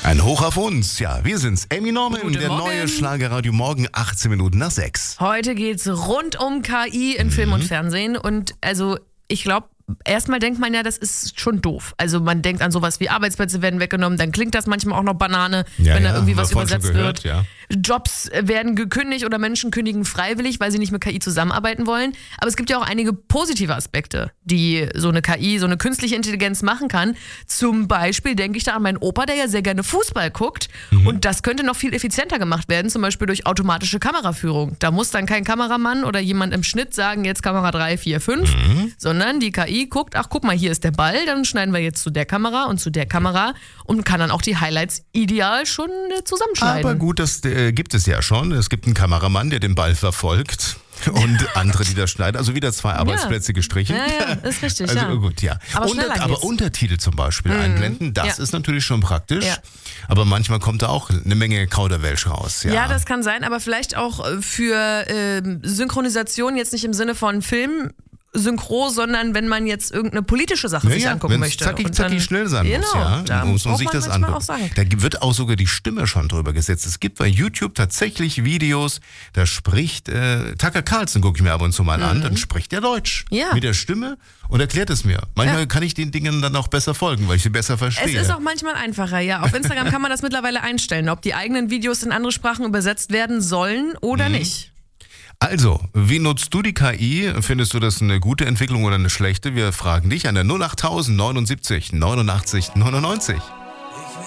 Ein Hoch auf uns. Ja, wir sind's. Amy Norman, Guten der Morgen. neue Schlagerradio Morgen, 18 Minuten nach 6. Heute geht's rund um KI in Film und Fernsehen und also ich glaube, erstmal denkt man ja, das ist schon doof. Also man denkt an sowas wie Arbeitsplätze werden weggenommen, dann klingt das manchmal auch noch Banane, wenn da irgendwie was übersetzt wird. Ja. Jobs werden gekündigt oder Menschen kündigen freiwillig, weil sie nicht mit KI zusammenarbeiten wollen. Aber es gibt ja auch einige positive Aspekte, die so eine KI, so eine künstliche Intelligenz machen kann. Zum Beispiel denke ich da an meinen Opa, der ja sehr gerne Fußball guckt. Und das könnte noch viel effizienter gemacht werden, zum Beispiel durch automatische Kameraführung. Da muss dann kein Kameramann oder jemand im Schnitt sagen, jetzt Kamera 3, 4, 5, sondern die KI guckt, ach guck mal, hier ist der Ball, dann schneiden wir jetzt zu der Kamera und zu der Kamera und kann dann auch die Highlights ideal schon zusammenschneiden. Aber gut, das gibt es ja schon. Es gibt einen Kameramann, der den Ball verfolgt. Und andere, die das schneiden. Also wieder 2 Arbeitsplätze gestrichen. Ja, ist richtig, also, ja. gut, ja. Aber schneller geht's. Aber Untertitel zum Beispiel einblenden, das ist natürlich schon praktisch. Ja. Aber manchmal kommt da auch eine Menge Kauderwelsch raus. Ja, das kann sein, aber vielleicht auch für Synchronisation, jetzt nicht im Sinne von Film, Synchro, sondern wenn man jetzt irgendeine politische Sache sich angucken möchte. Zackig schnell sein muss, ja. Da muss man braucht sich man das manchmal angucken. auch sagen. Da wird auch sogar die Stimme schon drüber gesetzt. Es gibt bei YouTube tatsächlich Videos, da spricht Tucker Carlson, gucke ich mir ab und zu mal an, dann spricht der Deutsch mit der Stimme und erklärt es mir. Manchmal kann ich den Dingen dann auch besser folgen, weil ich sie besser verstehe. Es ist auch manchmal einfacher, ja. Auf Instagram kann man das mittlerweile einstellen, ob die eigenen Videos in andere Sprachen übersetzt werden sollen oder nicht. Also, wie nutzt du die KI? Findest du das eine gute Entwicklung oder eine schlechte? Wir fragen dich an der 08000 79 89 99.